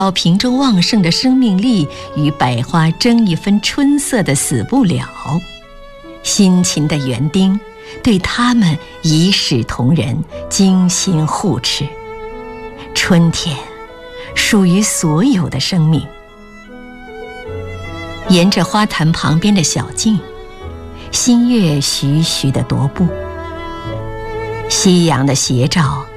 瓶中旺盛的生命力与百花争一分春色的死不了，辛勤的园丁对它们一视同仁，精心护持。春天属于所有的生命。沿着花坛旁边的小径，新月徐徐地踱步，夕阳的斜照